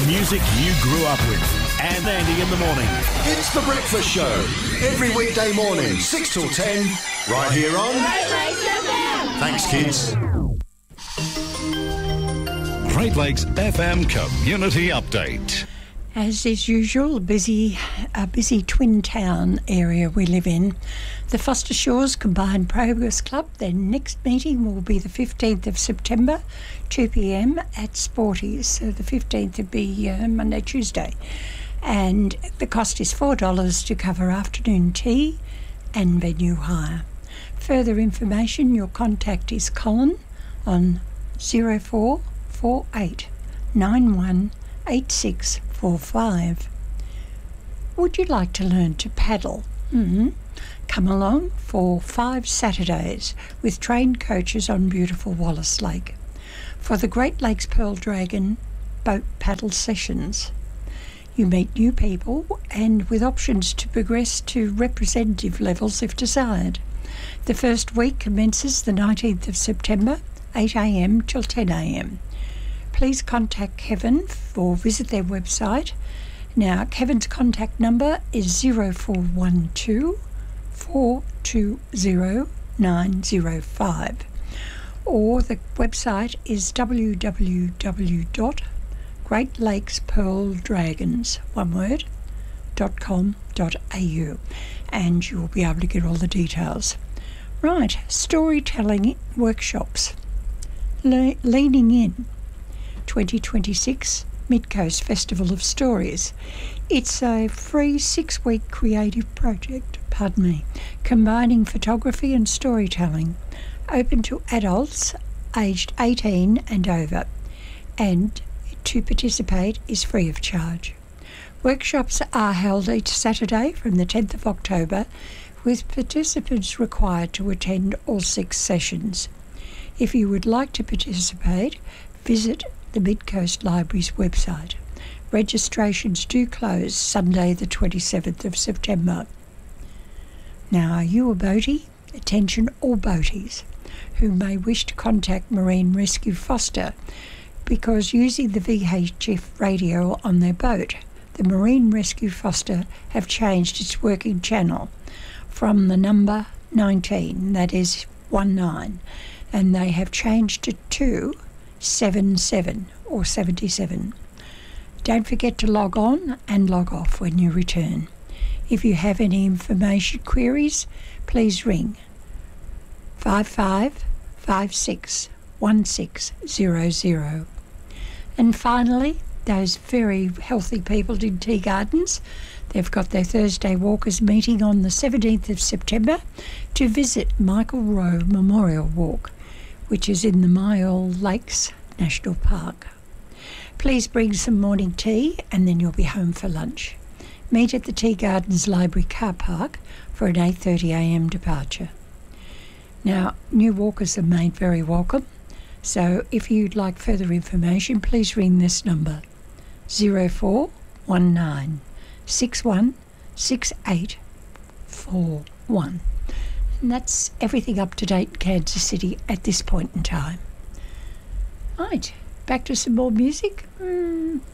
music you grew up with. And Andy in the morning. It's The Breakfast Show. Every weekday morning, 6 till 10, right here on... Great Lakes FM. Thanks, kids. Great Lakes FM Community Update. As is usual, a busy twin town area we live in. The Foster Shores Combined Progress Club, their next meeting will be the 15th of September, 2 p.m. at Sporties. So the 15th would be Monday, Tuesday. And the cost is $4 to cover afternoon tea and venue hire. Further information, your contact is Colin on 0448 91 8645. Would you like to learn to paddle? Come along for 5 Saturdays with trained coaches on beautiful Wallace Lake for the Great Lakes Pearl Dragon boat paddle sessions. You meet new people and with options to progress to representative levels if desired. The first week commences the 19th of September, 8 a.m. till 10 a.m. Please contact Kevin or visit their website. Now, Kevin's contact number is 0412 420 905, or the website is www.greatlatespearldragons.com.au, and you'll be able to get all the details. Right, storytelling workshops. Leaning In 2026 Midcoast Festival of Stories. It's a free 6-week creative project, combining photography and storytelling, open to adults aged 18 and over, and to participate is free of charge. Workshops are held each Saturday from the 10th of October, with participants required to attend all 6 sessions. If you would like to participate, visit the Midcoast Library's website. Registrations do close Sunday the 27th of September. Now, are you a boatie? Attention all boaties who may wish to contact Marine Rescue Foster, because using the VHF radio on their boat, the Marine Rescue Foster have changed its working channel from the number 19, that is 19, and they have changed it to 77 or 77. Don't forget to log on and log off when you return. If you have any information queries, please ring 5556 1600. And finally, those very healthy people in Tea Gardens, they've got their Thursday Walkers meeting on the 17th of September to visit Michael Rowe Memorial Walk, which is in the Myall Lakes National Park. Please bring some morning tea and then you'll be home for lunch. Meet at the Tea Gardens Library car park for an 8:30 a.m. departure. Now, new walkers are made very welcome, so if you'd like further information, please ring this number 0419 61 6841. And that's everything up to date in Kansas City at this point in time. Right, back to some more music.